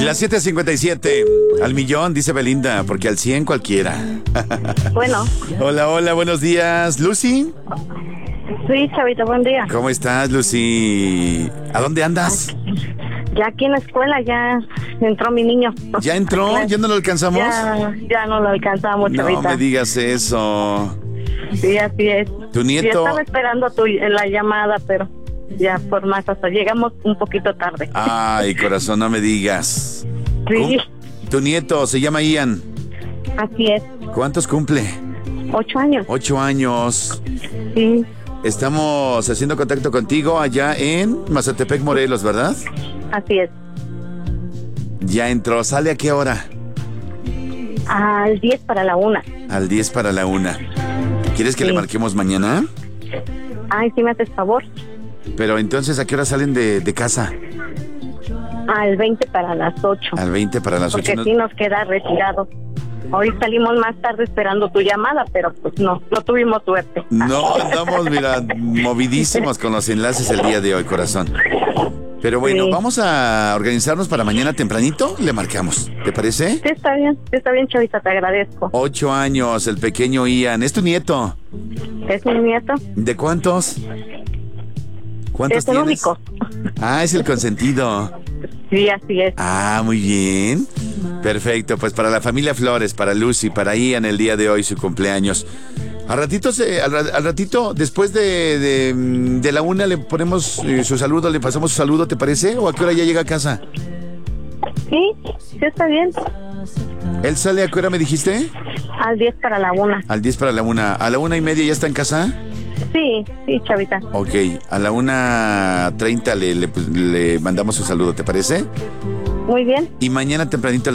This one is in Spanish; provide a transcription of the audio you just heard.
Las 7:57. Al millón, dice Belinda, porque al 100 cualquiera. Bueno. Hola, hola, buenos días. ¿Lucy? Sí, Chavita, buen día. ¿Cómo estás, Lucy? ¿A dónde andas? Ya aquí en la escuela ya entró mi niño. ¿Ya entró? ¿Ya no lo alcanzamos? Ya no lo alcanzamos, Chavita. No me digas eso. Sí, así es. Tu nieto... Sí, estaba esperando la llamada, pero ya por más hasta llegamos un poquito tarde. Ay, corazón, no me digas. Sí. Tu nieto se llama Ian. Así es. ¿Cuántos cumple? 8 años. 8 años. Sí. Estamos haciendo contacto contigo allá en Mazatepec, Morelos, ¿verdad? Así es. Ya entró. ¿Sale a qué hora? Al 10 para la 1. Al 10 para la 1. ¿Quieres que le marquemos mañana? Ay, sí me haces favor. Pero entonces, ¿a qué hora salen de casa? Al 20 para las 8. Al 20 para las 8. Porque sí nos queda retirado. Hoy salimos más tarde esperando tu llamada, pero pues no tuvimos suerte. No, andamos, mira, movidísimos con los enlaces el día de hoy, corazón. Pero bueno, sí. Vamos a organizarnos para mañana tempranito, le marcamos. ¿Te parece? Sí, está bien, Chavita, te agradezco. 8 años, el pequeño Ian. ¿Es tu nieto? Es mi nieto. ¿De cuántos? ¿Cuántos es el tienes? Único. Ah, es el consentido. Sí, así es. Ah, muy bien. Perfecto, pues para la familia Flores, para Lucy, para Ian el día de hoy, su cumpleaños. Al ratito, después de la 1 le ponemos su saludo, le pasamos su saludo, ¿te parece? ¿O a qué hora ya llega a casa? Sí, está bien. ¿Él sale a qué hora me dijiste? Al 10 para la 1. Al 10 para la 1. ¿A la 1:30 ya está en casa? Sí, Chavita. Ok, a la 1:30 le mandamos su saludo, ¿te parece? Muy bien. Y mañana tempranito